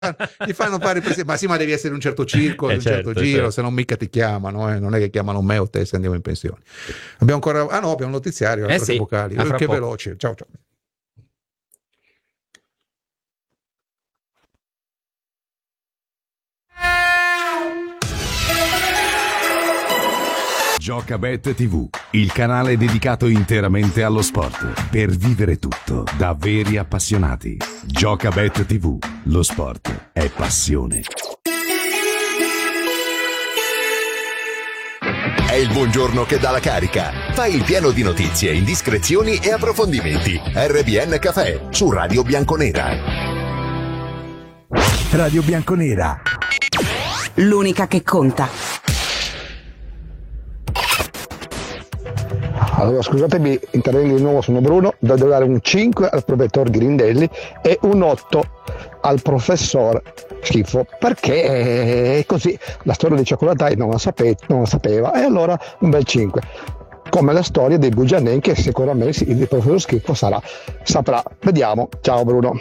gli fanno fare il presidente. Ma sì, ma devi essere un certo circo, un certo giro, certo. Se non mica ti chiamano, non è che chiamano me o te se andiamo in pensione. Abbiamo ancora abbiamo un notiziario, sì, vocali. Che poco. Veloce. Ciao. Giocabet TV, il canale dedicato interamente allo sport, per vivere tutto da veri appassionati. Giocabet TV, lo sport è passione. È il buongiorno che dà la carica. Fai il pieno di notizie, indiscrezioni e approfondimenti. RBN Café su Radio Bianconera. Radio Bianconera, l'unica che conta. Allora, scusatemi, intervengo di nuovo, sono Bruno, devo dare un 5 al professor Grindelli e un 8 al professor Schifo, perché è così, la storia dei cioccolatai non la sapeva, e allora un bel 5. Come la storia dei Bugianen, che sicuramente il professor Schifo saprà. Vediamo, ciao Bruno.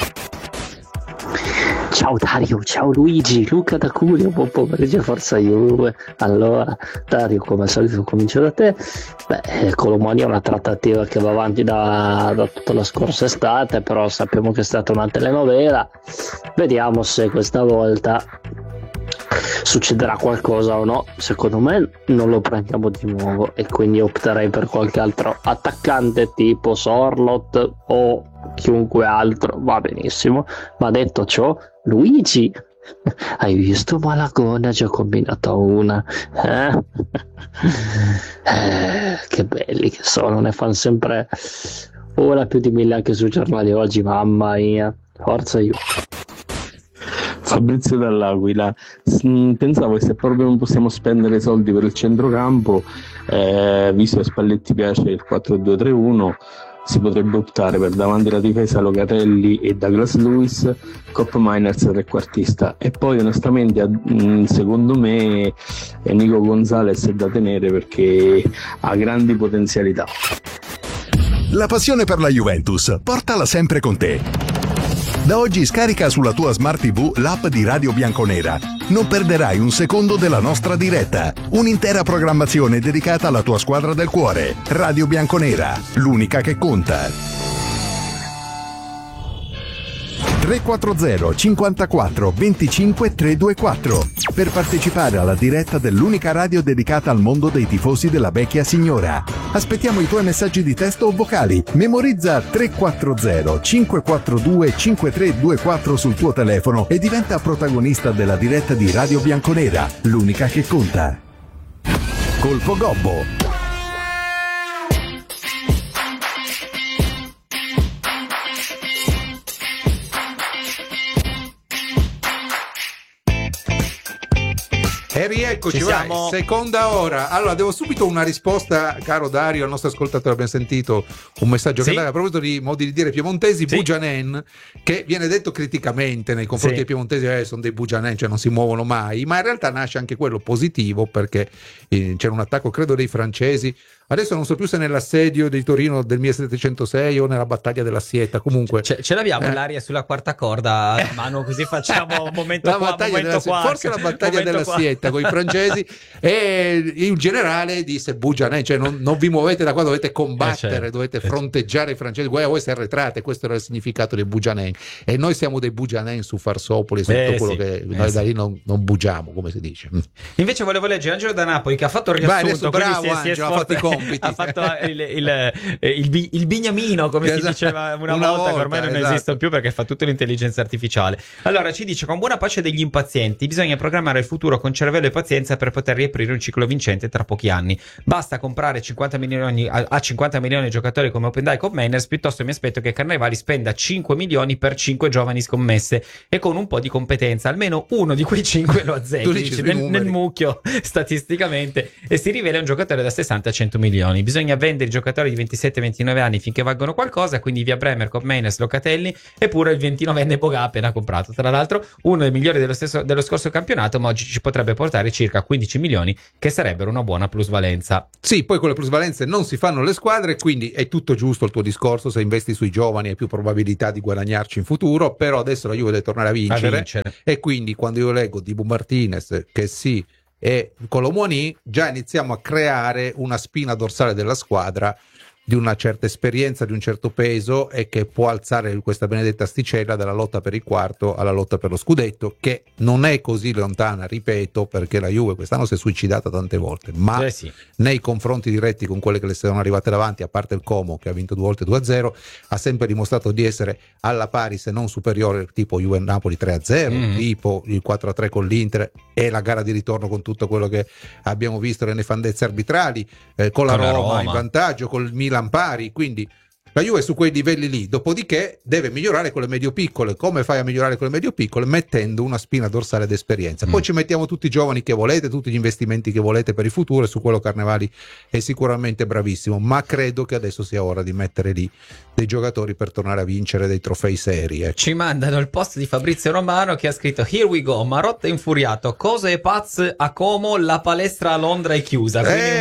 Ciao Dario, ciao Luigi, Luca da Curio, buon pomeriggio, forza Juve. Allora, Dario, come al solito comincio da te. Colomani è una trattativa che va avanti da tutta la scorsa estate, però sappiamo che è stata una telenovela. Vediamo se questa volta succederà qualcosa o no. Secondo me non lo prendiamo di nuovo e quindi opterei per qualche altro attaccante tipo Sorlot o chiunque altro, va benissimo. Ma detto ciò, Luigi, hai visto Malagona ci ha combinato una, che belli che sono, ne fanno sempre ora più di 1000 anche sui giornali oggi, mamma mia, forza io. Fabrizio dall'Aquila, pensavo che se proprio non possiamo spendere soldi per il centrocampo, visto che Spalletti piace il 4-2-3-1, si potrebbe optare per davanti alla difesa Locatelli e Douglas Luiz, Cop Miners trequartista, e poi onestamente secondo me Nico Gonzalez è da tenere perché ha grandi potenzialità. La passione per la Juventus, portala sempre con te. Da oggi scarica sulla tua Smart TV l'app di Radio Bianconera. Non perderai un secondo della nostra diretta. Un'intera programmazione dedicata alla tua squadra del cuore. Radio Bianconera, l'unica che conta. 340 54 25 324 per partecipare alla diretta dell'unica radio dedicata al mondo dei tifosi della vecchia signora. Aspettiamo i tuoi messaggi di testo o vocali. Memorizza 340 542 5324 sul tuo telefono e diventa protagonista della diretta di Radio Bianconera, l'unica che conta. Colpo Gobbo. E rieccoci, vai, seconda ora. Allora, devo subito una risposta, caro Dario, al nostro ascoltatore. Abbiamo sentito un messaggio che a proposito di modi di dire piemontesi, Bugianen, che viene detto criticamente nei confronti dei piemontesi, sono dei Bugianen, cioè non si muovono mai, ma in realtà nasce anche quello positivo, perché c'era un attacco, credo, dei francesi. Adesso non so più se nell'assedio di Torino del 1706 o nella battaglia della Sieta, comunque ce l'abbiamo l'aria sulla quarta corda a mano, così facciamo momento la qua, battaglia momento qua, forse la battaglia della Sieta con i francesi, e il generale disse Bugianen, cioè non vi muovete da qua, dovete combattere, dovete fronteggiare i francesi, voi si arretrate. Questo era il significato di Bugianen, e noi siamo dei Bugianen su Farsopoli, su tutto quello che noi da lì non bugiamo, come si dice. Invece volevo leggere Angelo da Napoli, che ha fatto il riassunto. Bravo Angelo, ha fatto i compiti. Ha fatto il bignamino, come si diceva una volta, che ormai non esistono più perché fa tutto l'intelligenza artificiale. Allora ci dice: con buona pace degli impazienti, bisogna programmare il futuro con cervello e pazienza per poter riaprire un ciclo vincente tra pochi anni. Basta comprare 50 milioni di giocatori come OpenDie Cop Miners, piuttosto mi aspetto che Carnevali spenda 5 milioni per 5 giovani scommesse, e con un po' di competenza almeno uno di quei 5 lo azzecchi nel mucchio statisticamente, e si rivela un giocatore da 60 a 100 milioni. Bisogna vendere i giocatori di 27-29 anni finché valgono qualcosa, quindi via Bremer, Meines, Locatelli, eppure il 29enne Boga appena comprato. Tra l'altro uno dei migliori dello scorso campionato, ma oggi ci potrebbe portare circa 15 milioni, che sarebbero una buona plusvalenza. Sì, poi con le plusvalenze non si fanno le squadre, quindi è tutto giusto il tuo discorso, se investi sui giovani hai più probabilità di guadagnarci in futuro, però adesso la Juve deve tornare a vincere. E quindi quando io leggo di Bu Martinez che sì e Colomoni, già iniziamo a creare una spina dorsale della squadra di una certa esperienza, di un certo peso, e che può alzare questa benedetta asticella dalla lotta per il quarto alla lotta per lo scudetto, che non è così lontana, ripeto, perché la Juve quest'anno si è suicidata tante volte, ma sì, nei confronti diretti con quelle che le sono arrivate davanti, a parte il Como che ha vinto 2 volte 2-0, ha sempre dimostrato di essere alla pari se non superiore, tipo Juve Napoli 3-0, tipo il 4-3 con l'Inter, e la gara di ritorno con tutto quello che abbiamo visto, le nefandezze arbitrali, con la Roma in vantaggio, col Milan pari, quindi la Juve è su quei livelli lì, dopodiché deve migliorare con le medio-piccole. Come fai a migliorare con le medio-piccole? Mettendo una spina dorsale d'esperienza. Poi ci mettiamo tutti i giovani che volete, tutti gli investimenti che volete per il futuro, e su quello Carnevali è sicuramente bravissimo, ma credo che adesso sia ora di mettere lì dei giocatori per tornare a vincere dei trofei seri. Ci mandano il post di Fabrizio Romano che ha scritto: Here we go, Marotta infuriato, cose e pazze a Como, la palestra a Londra è chiusa.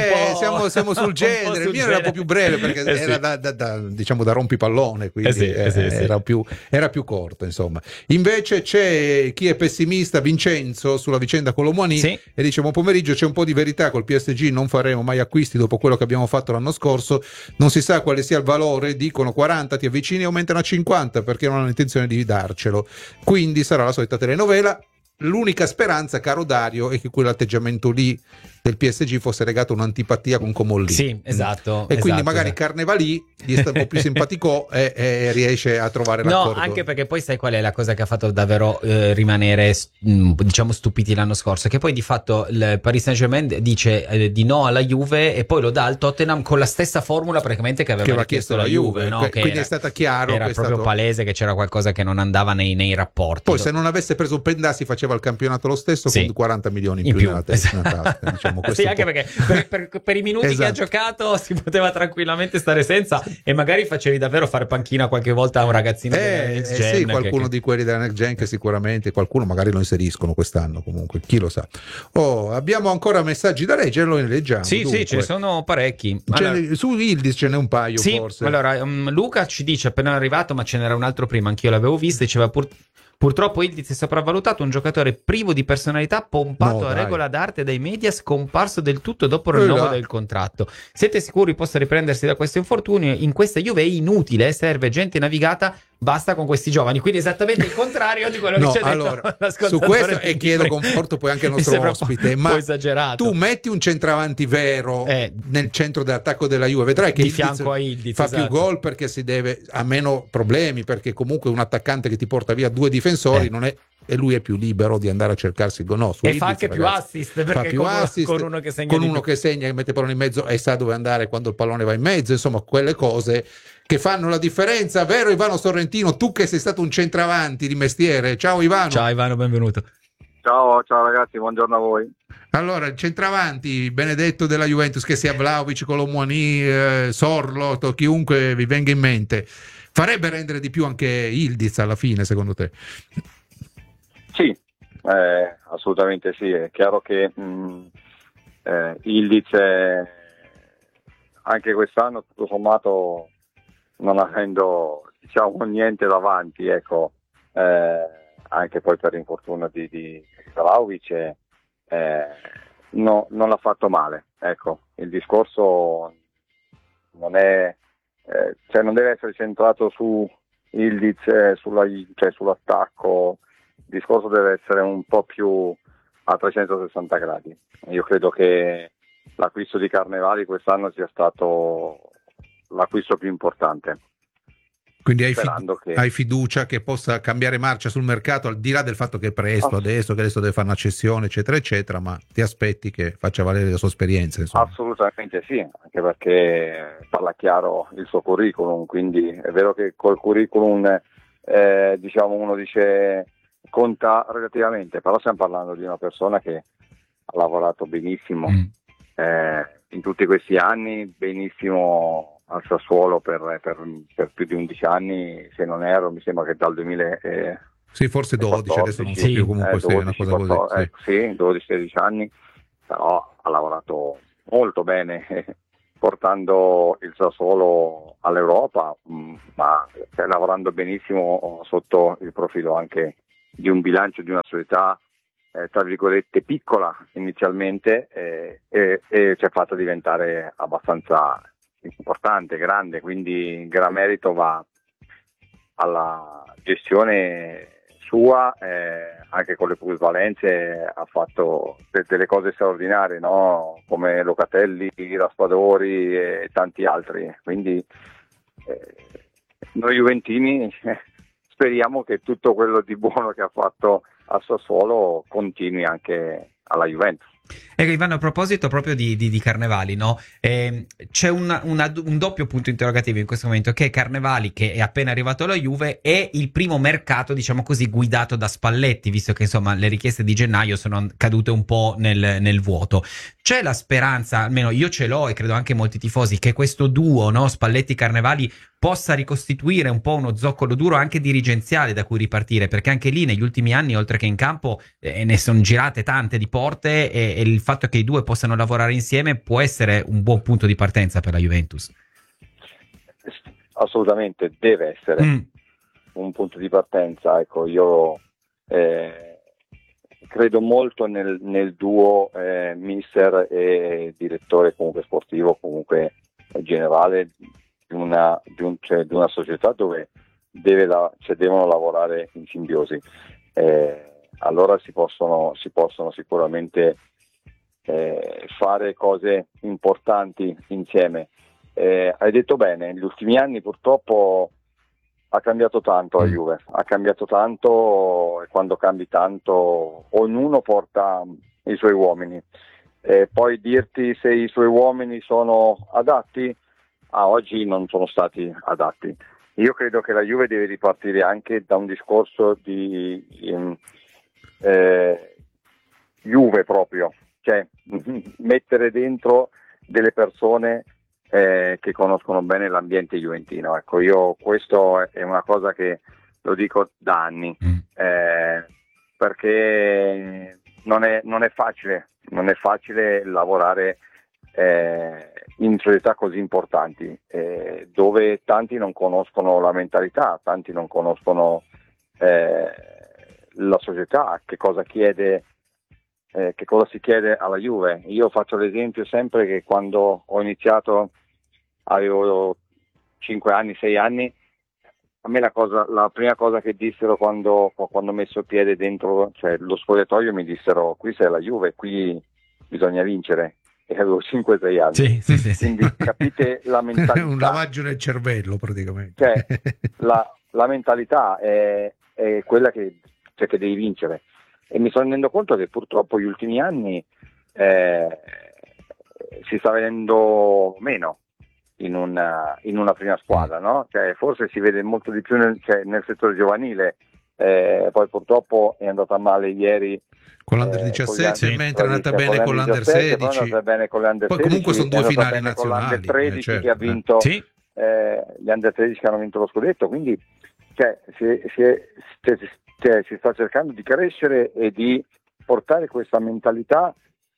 Siamo sul genere. Il mio era un po' più breve perché era diciamo da rompipallone, quindi era più corto, insomma. Invece c'è chi è pessimista, Vincenzo, sulla vicenda Colomoni, e dice: buon pomeriggio, c'è un po' di verità, col PSG non faremo mai acquisti dopo quello che abbiamo fatto l'anno scorso, non si sa quale sia il valore, dicono 40, ti avvicini e aumentano a 50 perché non hanno intenzione di darcelo, quindi sarà la solita telenovela. L'unica speranza, caro Dario, è che quell'atteggiamento lì del PSG fosse legato a un'antipatia con Comolli. Sì, esatto. E quindi magari Carnevali gli sta un po' più simpatico e riesce a trovare l'accordo. No, anche perché poi sai qual è la cosa che ha fatto davvero rimanere diciamo stupiti l'anno scorso, che poi di fatto il Paris Saint-Germain dice di no alla Juve e poi lo dà al Tottenham con la stessa formula praticamente che aveva chiesto la Juve, no? Quindi è stata chiaro, era proprio palese che c'era qualcosa che non andava nei rapporti. Poi se non avesse preso il Pendà si faceva il campionato lo stesso, con 40 milioni in più nella tasca, diciamo. Sì, anche perché per i minuti che ha giocato si poteva tranquillamente stare senza, e magari facevi davvero fare panchina qualche volta a un ragazzino della Next Gen. Sì, qualcuno di quelli della Next Gen che sicuramente, qualcuno magari lo inseriscono quest'anno, comunque chi lo sa. Abbiamo ancora messaggi da leggere, lo leggiamo. Sì, ce ne sono parecchi. Su Ildis ce n'è un paio, forse. Allora, Luca ci dice: appena arrivato, ma ce n'era un altro prima, anch'io l'avevo visto, diceva purtroppo Ildiz è sopravvalutato, un giocatore privo di personalità, pompato a regola d'arte dai media, scomparso del tutto dopo il rinnovo del contratto. Siete sicuri possa riprendersi da questo infortunio? In questa Juve è inutile, serve gente navigata, basta con questi giovani. Quindi esattamente il contrario di quello che ci ha detto l'ascoltatore. Su questo, e chiedo conforto poi anche al nostro ospite, ma esagerato. Tu metti un centravanti vero nel centro dell'attacco della Juve, vedrai che di fianco a Ildiz fa più gol, perché ha meno problemi, perché comunque un attaccante che ti porta via 2 difensori non è, e lui è più libero di andare a cercarsi il gol. No, e fa anche più assist, perché fa più assist, con uno che segna, che segna, che mette il pallone in mezzo e sa dove andare quando il pallone va in mezzo, insomma quelle cose che fanno la differenza, vero Ivano Sorrentino, tu che sei stato un centravanti di mestiere. Ciao Ivano. Ciao Ivano, benvenuto. Ciao ragazzi, buongiorno a voi. Allora, il centravanti benedetto della Juventus, che sia Vlahovic, Colomboani, Sorloth, chiunque vi venga in mente, farebbe rendere di più anche Ildiz alla fine, secondo te? Sì, assolutamente sì. È chiaro che Ildiz anche quest'anno, tutto sommato, non avendo diciamo niente davanti, ecco, anche poi per l'infortunio di Vlahovic, non l'ha fatto male. Ecco, il discorso non è non deve essere centrato su Ildiz, sull'attacco. Il discorso deve essere un po' più a 360 gradi. Io credo che l'acquisto di Carnevali quest'anno sia stato l'acquisto più importante. Quindi hai fiducia che possa cambiare marcia sul mercato, al di là del fatto che è presto adesso deve fare una cessione eccetera eccetera, ma ti aspetti che faccia valere la sua esperienza, insomma? Assolutamente sì, anche perché parla chiaro il suo curriculum, quindi è vero che col curriculum diciamo uno dice conta relativamente, però stiamo parlando di una persona che ha lavorato benissimo in tutti questi anni, benissimo al Sassuolo per più di 11 anni, se non erro, mi sembra che dal 2000 sì, forse 12, adesso non so più, comunque 12, una cosa 14, così. Sì, 12-16 anni, però ha lavorato molto bene, portando il Sassuolo all'Europa, ma lavorando benissimo sotto il profilo anche di un bilancio di una società tra virgolette piccola inizialmente e ci ha fatto diventare abbastanza importante, grande, quindi gran merito va alla gestione sua, anche con le plusvalenze ha fatto delle cose straordinarie, no? Come Locatelli, Raspadori e tanti altri, quindi noi juventini speriamo che tutto quello di buono che ha fatto al Sassuolo continui anche alla Juventus. Ivano, a proposito proprio di Carnevali, no? C'è un doppio punto interrogativo in questo momento, che Carnevali, che è appena arrivato alla Juve, è il primo mercato, diciamo così, guidato da Spalletti, visto che insomma le richieste di gennaio sono cadute un po' nel vuoto. C'è la speranza, almeno io ce l'ho e credo anche molti tifosi, che questo duo, no, Spalletti-Carnevali, possa ricostituire un po' uno zoccolo duro anche dirigenziale da cui ripartire, perché anche lì negli ultimi anni, oltre che in campo, ne sono girate tante di porte e il fatto che i due possano lavorare insieme può essere un buon punto di partenza per la Juventus. Assolutamente, deve essere un punto di partenza. Ecco, io credo molto nel duo mister e direttore, comunque sportivo, comunque generale di una società dove devono lavorare in simbiosi. Allora si possono sicuramente fare cose importanti insieme. Hai detto bene, negli ultimi anni purtroppo ha cambiato tanto la Juve, ha cambiato tanto, e quando cambi tanto ognuno porta i suoi uomini, poi dirti se i suoi uomini sono adatti, a oggi non sono stati adatti. Io credo che la Juve deve ripartire anche da un discorso di Juve proprio, cioè mettere dentro delle persone che conoscono bene l'ambiente juventino. Ecco, io questo è una cosa che lo dico da anni, perché non è facile lavorare in società così importanti, dove tanti non conoscono la mentalità, tanti non conoscono la società, che cosa si chiede alla Juve. Io faccio l'esempio sempre che quando ho iniziato, avevo 5 anni, 6 anni, a me la prima cosa che dissero quando ho messo piede dentro, cioè lo spogliatoio, mi dissero: qui sei la Juve, qui bisogna vincere. E avevo 5-6 anni. Sì. Quindi capite la mentalità. Un lavaggio nel cervello praticamente. Cioè, la mentalità è quella che devi vincere. E mi sto rendendo conto che purtroppo gli ultimi anni si sta vedendo meno in una prima squadra, no? Cioè, forse si vede molto di più nel settore giovanile, poi purtroppo è andata male ieri con l'Under 17, mentre è andata bene con l'Under 16, poi comunque sono due finali nazionali, con l'Under 13 certo, che ha vinto gli Under 13 che hanno vinto lo scudetto, quindi si sta cercando di crescere e di portare questa mentalità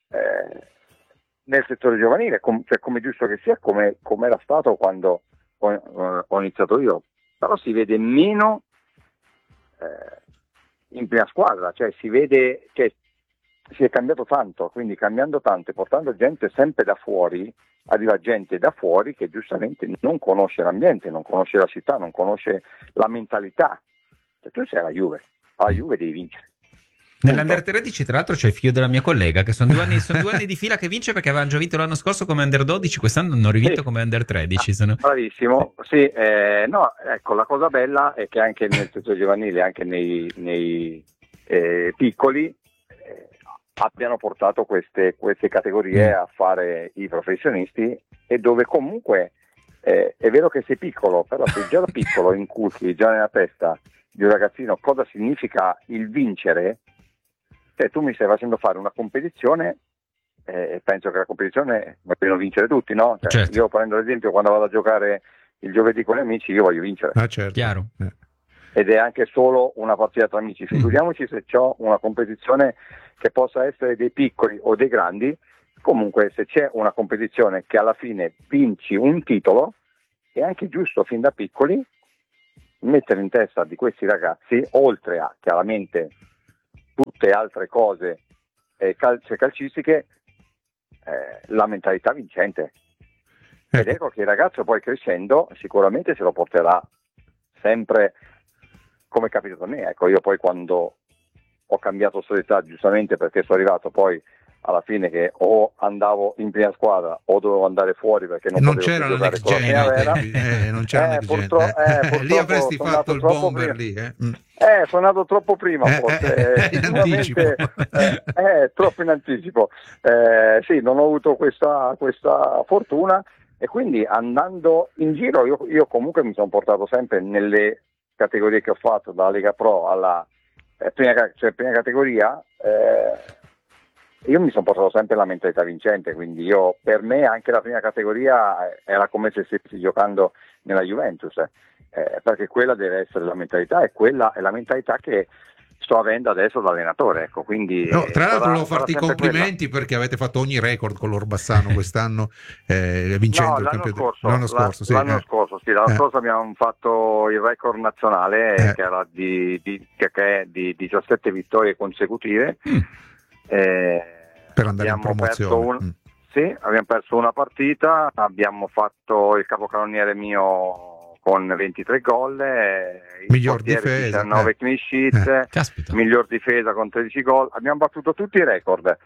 nel settore giovanile, come giusto che sia, come era stato quando ho iniziato io, però si vede meno in prima squadra, cioè si vede che si è cambiato tanto, quindi cambiando tanto e portando gente sempre da fuori, arriva gente da fuori che giustamente non conosce l'ambiente, non conosce la città, non conosce la mentalità. Se tu sei alla Juve devi vincere. Nell'Under 13 tra l'altro c'è il figlio della mia collega, che sono 2 anni di fila che vince, perché avevano già vinto l'anno scorso come Under 12, quest'anno hanno rivinto come Under 13. Bravissimo, sì, no, ecco, la cosa bella è che anche nel settore giovanile, anche nei piccoli, abbiano portato queste categorie a fare i professionisti, e dove comunque è vero che sei piccolo, però se già da piccolo inculchi già nella testa di un ragazzino cosa significa il vincere, tu mi stai facendo fare una competizione penso che la competizione vogliono vincere tutti, no? Cioè, certo. Io prendo l'esempio, quando vado a giocare il giovedì con gli amici, io voglio vincere. Certo. Chiaro. Ed è anche solo una partita tra amici. Figuriamoci se c'ho una competizione che possa essere dei piccoli o dei grandi. Comunque, se c'è una competizione che alla fine vinci un titolo, è anche giusto fin da piccoli mettere in testa di questi ragazzi, oltre a chiaramente tutte altre cose calcistiche, la mentalità vincente. Ed ecco che il ragazzo poi crescendo sicuramente se lo porterà sempre, come è capitato a me. Ecco, io poi quando ho cambiato società, giustamente perché sono arrivato poi alla fine che o andavo in prima squadra o dovevo andare fuori perché non c'era potevo la giocare con la primavera. non c'era la next gen. Lì avresti fatto il bomber lì. Sono andato troppo prima, forse. In anticipo. Troppo in anticipo. Sì, non ho avuto questa fortuna, e quindi andando in giro io comunque mi sono portato sempre nelle categorie che ho fatto, dalla Lega Pro alla prima categoria. Io mi sono portato sempre la mentalità vincente, quindi per me anche la prima categoria era come se stessi giocando nella Juventus, perché quella deve essere la mentalità, e quella è la mentalità che sto avendo adesso da allenatore, ecco. Quindi tra l'altro volevo farti i complimenti quella, perché avete fatto ogni record con l'Orbassano quest'anno, vincendo il campionato. L'anno scorso abbiamo fatto il record nazionale che era di 17 vittorie consecutive. Per andare in promozione. Abbiamo perso una partita, abbiamo fatto il capocannoniere mio con 23 gol, miglior difesa, 19 clean sheet, miglior difesa con 13 gol, abbiamo battuto tutti i record.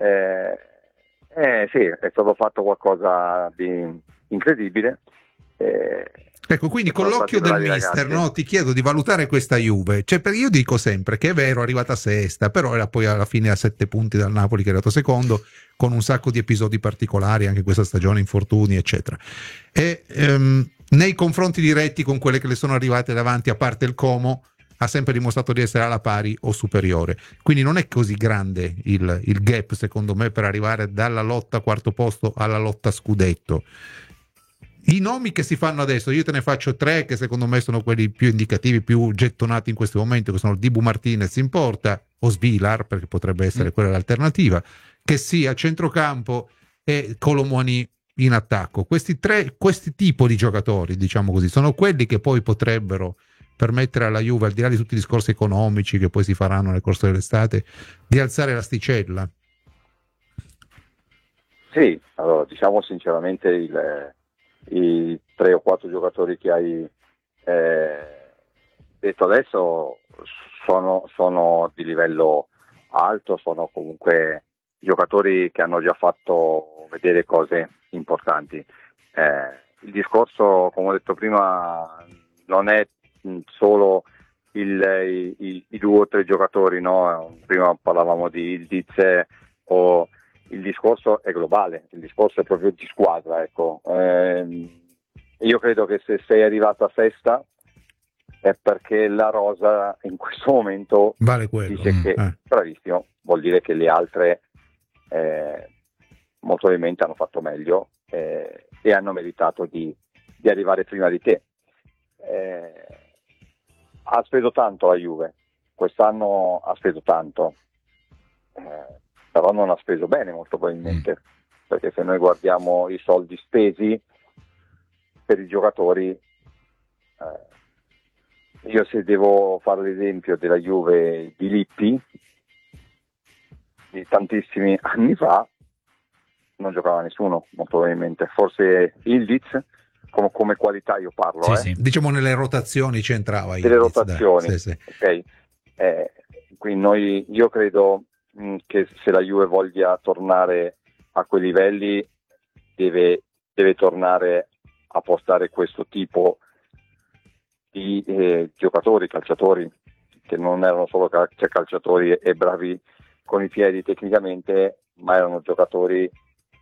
Sì, è stato fatto qualcosa di incredibile. Ecco, quindi con l'occhio del mister, no, ti chiedo di valutare questa Juve. Io dico sempre che è vero, è arrivata sesta, però era poi alla fine a 7 punti dal Napoli, che è arrivato secondo, con un sacco di episodi particolari, anche questa stagione, infortuni, eccetera. E nei confronti diretti con quelle che le sono arrivate davanti, a parte il Como, ha sempre dimostrato di essere alla pari o superiore. Quindi non è così grande il gap, secondo me, per arrivare dalla lotta quarto posto alla lotta scudetto. I nomi che si fanno adesso, io te ne faccio 3 che secondo me sono quelli più indicativi, più gettonati in questo momento, che sono Dibu Martinez in porta, o Svilar, perché potrebbe essere quella l'alternativa, che sia a centrocampo, e Colomoni in attacco. Questi tipi di giocatori, diciamo così, sono quelli che poi potrebbero permettere alla Juve, al di là di tutti i discorsi economici che poi si faranno nel corso dell'estate, di alzare l'asticella. Sì, allora diciamo sinceramente i 3 o 4 giocatori che hai detto adesso sono di livello alto, sono comunque giocatori che hanno già fatto vedere cose importanti. Il discorso, come ho detto prima, non è solo i 2 o 3 giocatori, no? Prima parlavamo di Ildiz, il discorso è globale, il discorso è proprio di squadra, ecco. Io credo che se sei arrivato a sesta è perché la rosa in questo momento vale quello. Dice che bravissimo, vuol dire che le altre molto probabilmente hanno fatto meglio e hanno meritato di arrivare prima di te. Ha speso tanto la Juve, quest'anno ha speso tanto, però non ha speso bene molto probabilmente, perché se noi guardiamo i soldi spesi per i giocatori, io se devo fare l'esempio della Juve di Lippi di tantissimi anni fa, non giocava nessuno molto probabilmente, forse Ildiz come qualità io parlo, sì. Diciamo nelle rotazioni c'entrava delle rotazioni, sì. Ok, quindi io credo che se la Juve voglia tornare a quei livelli deve tornare a portare questo tipo di giocatori, calciatori, che non erano solo calciatori e bravi con i piedi tecnicamente, ma erano giocatori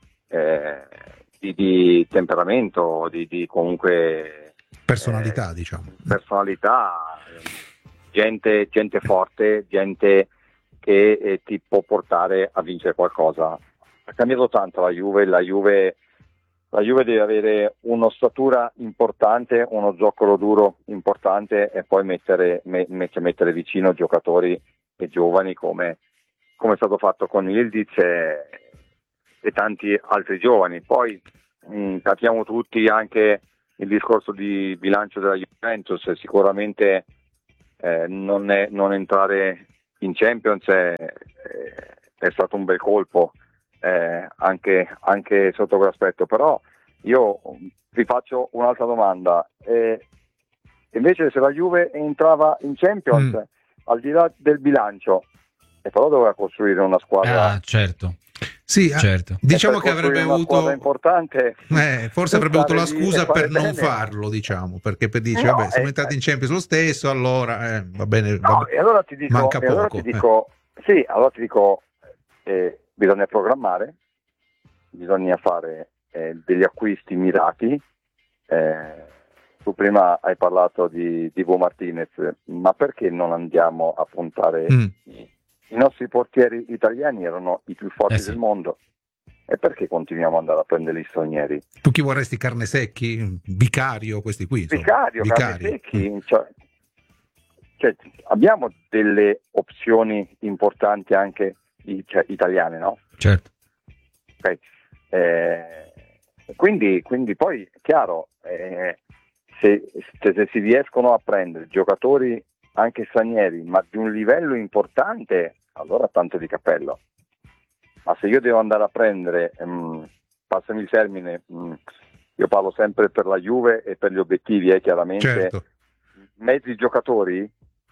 di temperamento, di comunque personalità, diciamo. Personalità, gente forte, gente che ti può portare a vincere qualcosa ha cambiato tanto la Juve deve avere un'ossatura importante, uno zoccolo duro importante e poi mettere vicino giocatori e giovani come è stato fatto con Ildiz e tanti altri giovani. Poi capiamo tutti anche il discorso di bilancio della Juventus, sicuramente non entrare in Champions è stato un bel colpo anche sotto quell'aspetto, però io vi faccio un'altra domanda, invece se la Juve entrava in Champions al di là del bilancio, e però doveva costruire una squadra certo. Sì, certo. Diciamo che avrebbe avuto importante, forse avrebbe avuto la scusa per non farlo, diciamo, perché dice vabbè, siamo entrati in Champions lo stesso, allora va bene, e allora ti dico, manca poco. Allora ti dico, bisogna programmare, bisogna fare degli acquisti mirati. Tu prima hai parlato di Divo Martinez, ma perché non andiamo a puntare? I nostri portieri italiani erano i più forti del mondo, e perché continuiamo ad andare a prendere gli stranieri? Tu chi vorresti? Carnesecchi, Vicario, questi qui? Vicario. Carnesecchi, cioè, abbiamo delle opzioni importanti anche italiane, no? Certo. Okay. Quindi poi è chiaro, se si riescono a prendere giocatori anche stranieri, ma di un livello importante, allora tanto di cappello. Ma se io devo andare a prendere, passami il termine, io parlo sempre per la Juve e per gli obiettivi, chiaramente, certo. Mezzi giocatori,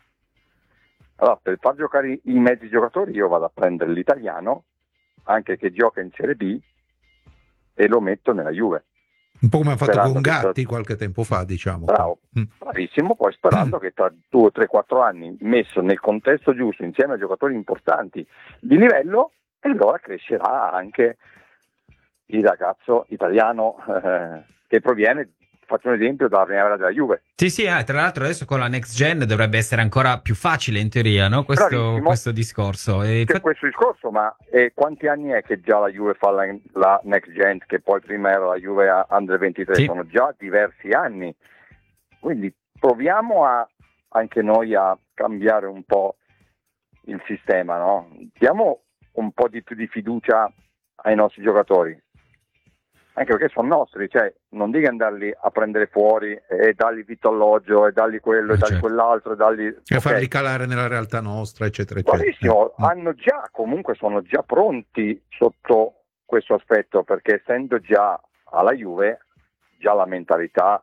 allora per far giocare i mezzi giocatori io vado a prendere l'italiano, anche che gioca in Serie B, e lo metto nella Juve. Un po' come ha fatto con Gatti qualche tempo fa, diciamo. Bravo, bravissimo, poi sperando che tra 2, 3, 4 anni, messo nel contesto giusto, insieme a giocatori importanti di livello, e allora crescerà anche il ragazzo italiano che proviene, faccio un esempio, dalla primavera della Juve. Sì, tra l'altro adesso con la Next Gen dovrebbe essere ancora più facile in teoria, no? Questo discorso. Questo discorso, ma quanti anni è che già la Juve fa la Next Gen, che poi prima era la Juve Under 23? Sì. Sono già diversi anni. Quindi proviamo anche noi a cambiare un po' il sistema, no? Diamo un po' di più di fiducia ai nostri giocatori. Anche perché sono nostri, cioè non devi andarli a prendere fuori e dargli vitto alloggio e dargli quello e dargli quell'altro e farli calare nella realtà nostra, eccetera, bravissimo, sono già pronti sotto questo aspetto, perché essendo già alla Juve, già la mentalità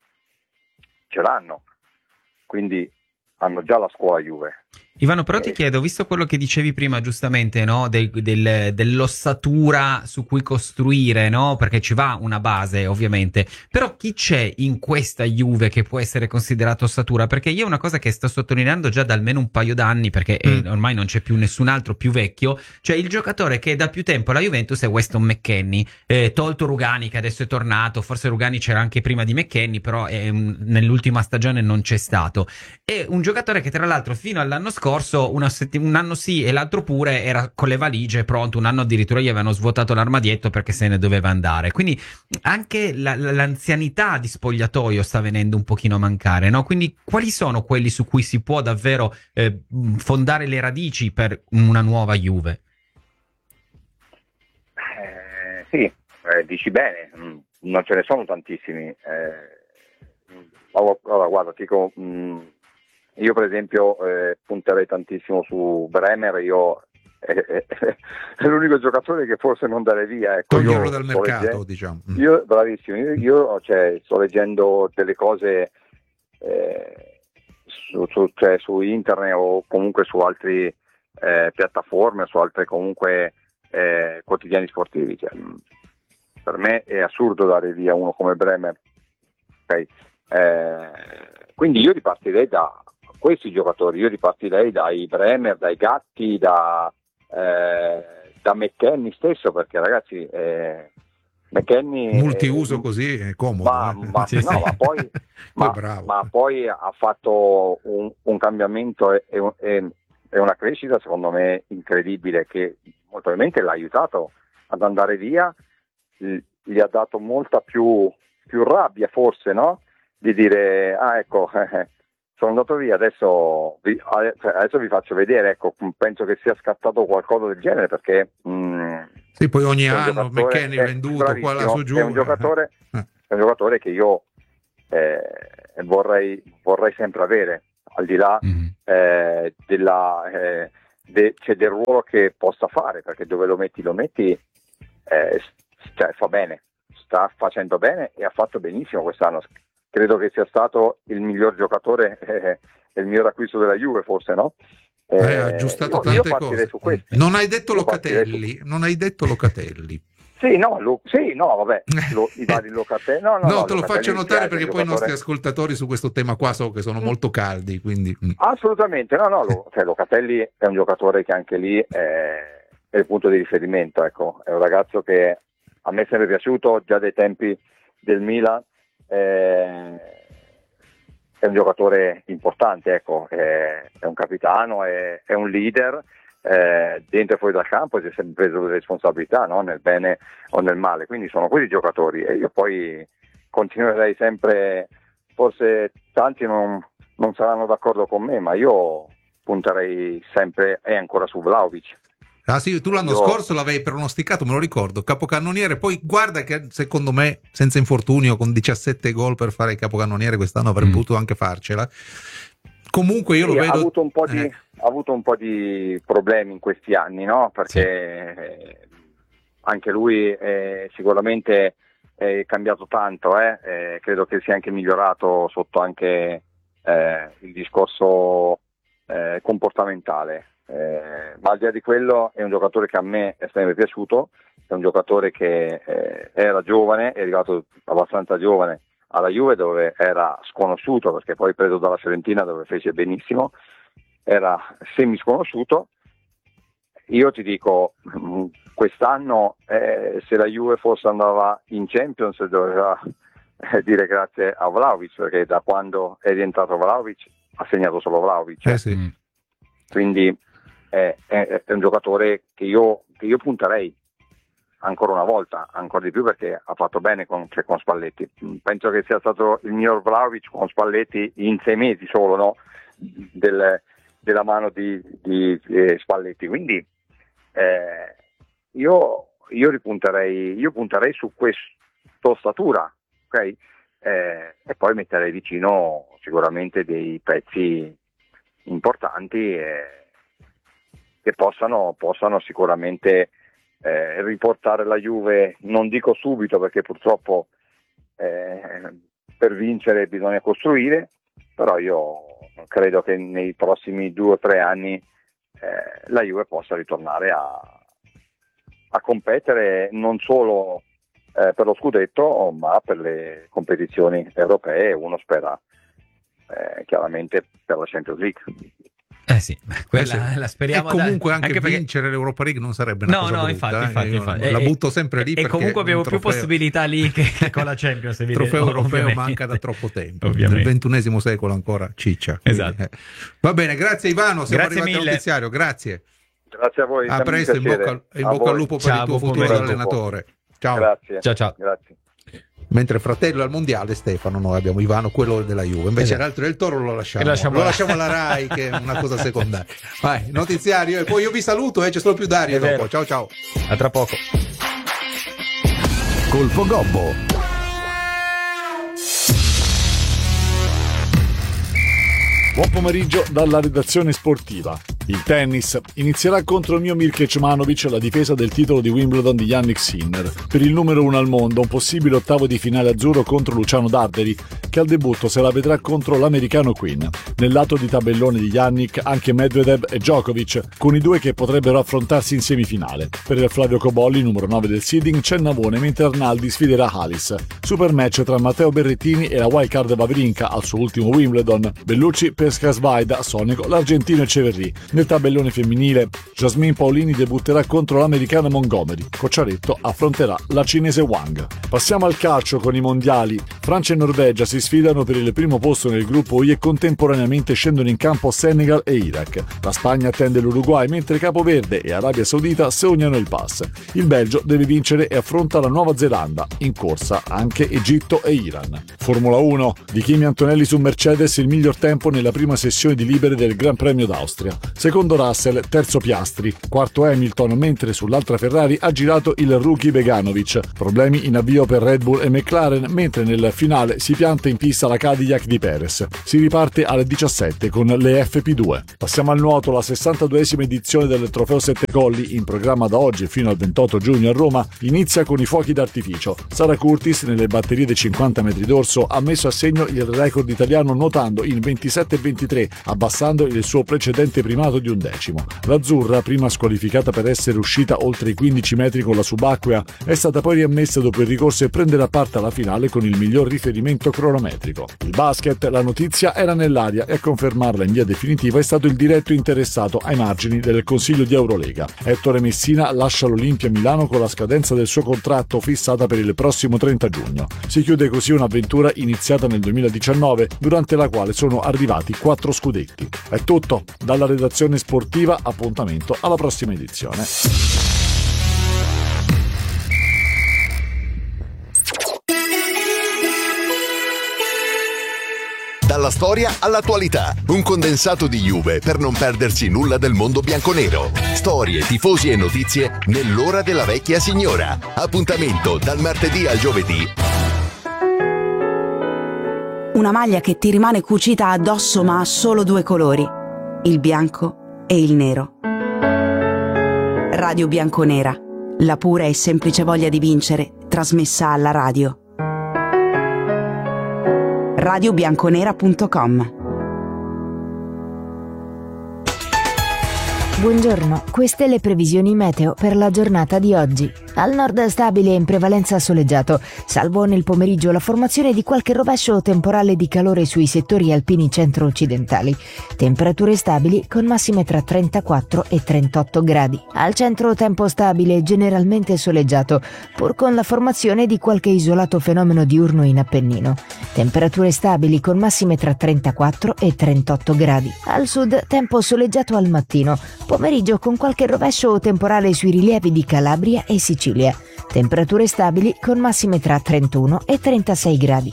ce l'hanno, quindi hanno già la scuola Juve. Ivano, però ti chiedo, visto quello che dicevi prima giustamente, no, dell'ossatura su cui costruire, no, perché ci va una base ovviamente, però chi c'è in questa Juve che può essere considerato ossatura? Perché io una cosa che sto sottolineando già da almeno un paio d'anni, perché ormai non c'è più nessun altro più vecchio, cioè il giocatore che da più tempo alla Juventus è Weston McKennie, tolto Rugani che adesso è tornato, forse Rugani c'era anche prima di McKennie, però nell'ultima stagione non c'è stato, è un giocatore che tra l'altro fino all'anno scorso un anno sì e l'altro pure era con le valigie pronto, un anno addirittura gli avevano svuotato l'armadietto perché se ne doveva andare, quindi anche l'anzianità di spogliatoio sta venendo un pochino a mancare, no? Quindi quali sono quelli su cui si può davvero fondare le radici per una nuova Juve? Sì, dici bene, non ce ne sono tantissimi. Allora guarda, ti dico, io per esempio punterei tantissimo su Bremer, è l'unico giocatore che forse non darei via. Ecco, toglierlo dal mercato, diciamo. Bravissimo, io sto leggendo delle cose su internet o comunque su altre piattaforme, su altre comunque quotidiani sportivi. Cioè, per me è assurdo dare via uno come Bremer. Okay? Quindi io ripartirei da questi giocatori, io ripartirei dai Bremer, dai Gatti, da McKennie stesso, perché ragazzi McKennie multiuso così è comodo, ma poi ha fatto un cambiamento e una crescita secondo me incredibile, che molto probabilmente l'ha aiutato ad andare via gli ha dato molta più rabbia, forse, no? Di dire ecco, sono andato via, adesso vi faccio vedere. Ecco, penso che sia scattato qualcosa del genere, perché sì, poi ogni anno McKennie venduto qua là su giù, è un giocatore che io vorrei sempre avere, al di là del ruolo che possa fare, perché dove lo metti fa bene, sta facendo bene e ha fatto benissimo quest'anno. Credo che sia stato il miglior giocatore il miglior acquisto della Juve, forse, no? Ha aggiustato tante cose. Non hai detto Locatelli. Sì, no, vabbè, i vari Locatelli. No, te lo faccio notare perché poi i nostri ascoltatori su questo tema qua so che sono molto caldi, quindi assolutamente, Locatelli è un giocatore che anche lì è il punto di riferimento, ecco, è un ragazzo che a me è sempre piaciuto già dai tempi del Milan, è un giocatore importante, ecco, è un capitano, è un leader. Dentro e fuori dal campo si è sempre preso le responsabilità, no? Nel bene o nel male, quindi sono questi giocatori, e io poi continuerei sempre, forse tanti non saranno d'accordo con me, ma io punterei sempre e ancora su Vlahovic. Ah sì, tu l'anno scorso l'avevi pronosticato, me lo ricordo, capocannoniere, poi guarda che secondo me senza infortunio con 17 gol per fare il capocannoniere quest'anno avrebbe potuto anche farcela. Comunque io lo vedo... Ha avuto un po' di problemi in questi anni, no? Perché anche lui sicuramente è cambiato tanto, credo che sia anche migliorato sotto anche il discorso comportamentale. Ma al di là di quello è un giocatore che a me è sempre piaciuto, è un giocatore che era giovane, è arrivato abbastanza giovane alla Juve, dove era sconosciuto, perché poi preso dalla Fiorentina dove fece benissimo, era semi sconosciuto. Io ti dico, quest'anno se la Juve forse andava in Champions doveva dire grazie a Vlahovic, perché da quando è rientrato Vlahovic ha segnato solo Vlahovic. Sì. Quindi è un giocatore che io punterei ancora una volta, ancora di più, perché ha fatto bene con Spalletti. Penso che sia stato il miglior Vlahovic con Spalletti in 6 mesi solo, no? Della mano di Spalletti. Quindi io punterei su questa statura, ok? E poi metterei vicino sicuramente dei pezzi importanti che possano sicuramente riportare la Juve, non dico subito, perché purtroppo per vincere bisogna costruire, però io credo che nei prossimi 2 o 3 anni la Juve possa ritornare a competere non solo per lo scudetto, ma per le competizioni europee. Uno spera chiaramente per la Champions League. Sì, quella la speriamo. E comunque anche vincere l'Europa League non sarebbe una cosa brutta. Infatti. La butto sempre lì. E comunque abbiamo più possibilità lì che con la Champions. Il trofeo europeo manca da troppo tempo. Nel XXI secolo ancora ciccia. Esatto. Va bene, grazie Ivano, siamo arrivati al notiziario. Grazie a voi. A presto, in bocca al lupo per il tuo futuro allenatore. Ciao. Grazie. Ciao. Grazie. Mentre fratello al mondiale Stefano, noi abbiamo Ivano, quello della Juve, invece l'altro del Toro lo lasciamo alla Rai, che è una cosa secondaria. Vai, notiziario, e poi io vi saluto, c'è solo più Dario dopo. Ciao. A tra poco. Colpo Gobbo. Buon pomeriggio dalla redazione sportiva. Il tennis inizierà contro il mio Mirko Cmanovic la difesa del titolo di Wimbledon di Jannik Sinner. Per il numero 1 al mondo, un possibile ottavo di finale azzurro contro Luciano Darderi, che al debutto se la vedrà contro l'americano Quinn. Nel lato di tabellone di Jannik anche Medvedev e Djokovic, con i due che potrebbero affrontarsi in semifinale. Per il Flavio Cobolli, numero 9 del seeding, c'è Navone, mentre Arnaldi sfiderà Halis. Super match tra Matteo Berrettini e la wildcard Wawrinka al suo ultimo Wimbledon. Bellucci pesca Svaida, Sonico, l'argentino Echeverry. Nel tabellone femminile, Jasmine Paolini debutterà contro l'americana Montgomery. Cocciaretto affronterà la cinese Wang. Passiamo al calcio con i mondiali. Francia e Norvegia si sfidano per il primo posto nel gruppo I e contemporaneamente scendono in campo Senegal e Iraq. La Spagna attende l'Uruguay, mentre Capo Verde e Arabia Saudita sognano il pass. Il Belgio deve vincere e affronta la Nuova Zelanda. In corsa anche Egitto e Iran. Formula 1. Di Kimi Antonelli su Mercedes il miglior tempo nella prima sessione di libere del Gran Premio d'Austria. Secondo Russell, terzo Piastri, quarto Hamilton, mentre sull'altra Ferrari ha girato il rookie Beganovic. Problemi in avvio per Red Bull e McLaren, mentre nel finale si pianta in pista la Cadillac di Perez. Si riparte alle 17 con le FP2. Passiamo al nuoto. La 62esima edizione del Trofeo Sette Colli, in programma da oggi fino al 28 giugno a Roma, inizia con i fuochi d'artificio. Sara Curtis, nelle batterie dei 50 metri d'orso, ha messo a segno il record italiano nuotando in 27,23, abbassando il suo precedente primato di un decimo. L'azzurra, prima squalificata per essere uscita oltre i 15 metri con la subacquea, è stata poi riammessa dopo il ricorso e prenderà parte alla finale con il miglior riferimento cronometrico. Il basket, la notizia era nell'aria e a confermarla in via definitiva è stato il diretto interessato ai margini del Consiglio di Eurolega. Ettore Messina lascia l'Olimpia Milano con la scadenza del suo contratto fissata per il prossimo 30 giugno. Si chiude così un'avventura iniziata nel 2019, durante la quale sono arrivati 4 scudetti. È tutto. Dalla redazione sportiva, appuntamento alla prossima edizione. Dalla storia all'attualità, un condensato di Juve per non perdersi nulla del mondo bianconero. Storie, tifosi e notizie nell'ora della vecchia signora. Appuntamento dal martedì al giovedì. Una maglia che ti rimane cucita addosso ma ha solo 2 colori, il bianco e il nero. Radio Bianconera, la pura e semplice voglia di vincere, trasmessa alla radio. radiobianconera.com. Buongiorno, queste le previsioni meteo per la giornata di oggi. Al nord stabile e in prevalenza soleggiato, salvo nel pomeriggio la formazione di qualche rovescio temporale di calore sui settori alpini centro-occidentali. Temperature stabili con massime tra 34 e 38 gradi. Al centro tempo stabile, generalmente soleggiato, pur con la formazione di qualche isolato fenomeno diurno in Appennino. Temperature stabili con massime tra 34 e 38 gradi. Al sud tempo soleggiato al mattino. Pomeriggio con qualche rovescio o temporale sui rilievi di Calabria e Sicilia. Temperature stabili con massime tra 31 e 36 gradi.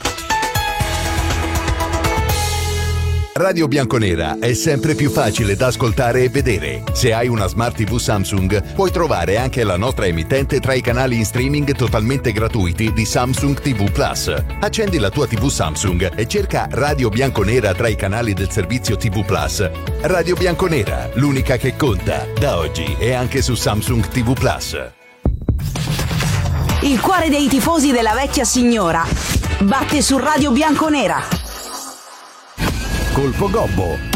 Radio Bianconera è sempre più facile da ascoltare e vedere. Se hai una Smart TV Samsung, puoi trovare anche la nostra emittente tra i canali in streaming totalmente gratuiti di Samsung TV Plus. Accendi la tua TV Samsung e cerca Radio Bianconera tra i canali del servizio TV Plus. Radio Bianconera, l'unica che conta, da oggi e anche su Samsung TV Plus. Il cuore dei tifosi della vecchia signora batte su Radio Bianconera. Colpo Gobbo,